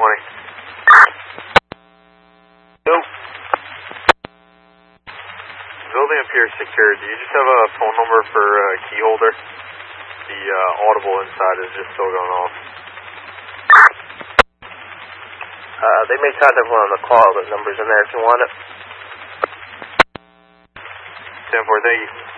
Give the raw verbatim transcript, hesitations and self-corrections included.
twenty. Nope. Building appears secure. Do you just have a phone number for a uh, key holder? The uh, audible inside is just still going off. Uh, they may contact one on the call. The number's in there if you want it. ten four, thank you.